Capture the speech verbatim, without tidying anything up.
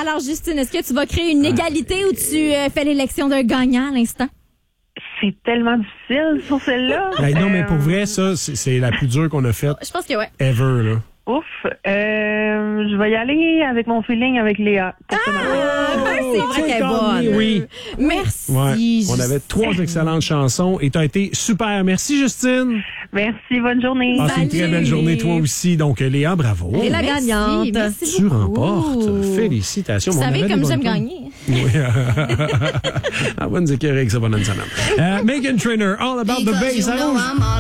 Alors, Justine, est-ce que tu vas créer une égalité ou tu euh, fais l'élection d'un gagnant à l'instant? C'est tellement difficile sur celle-là. Ben, non, mais pour Euh, vrai, ça, c'est, c'est la plus dure qu'on a faite Je pense que ouais. ever, là. Ouf. Euh, je vais y aller avec mon feeling avec Léa. Ah, ben, c'est vrai qu'elle est bonne. Oui. Merci. Ouais. Justine. On avait trois excellentes chansons et t'as été super. Merci, Justine. Merci, bonne journée. Passe une très Salut. belle journée, toi aussi. Donc, Léa, bravo. Et la Merci, gagnante. merci Tu beaucoup. remportes. Félicitations. Vous On savez avait comme des j'aime bonnes gagner. tunes. Oui. Ah, bonne écœurée que ça va dans une semaine. Euh, Meghan Trainor, All About the Bass. à Rouge.